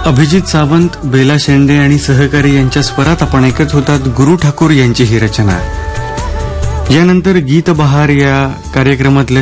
अभिजित सावंत, बेला शेंडे आणि सहकारी यांच्या स्वरात आपण ऐकत होतात गुरु ठाकूर यांची ही रचना. यानंतर गीत बहार या कार्यक्रमातल्या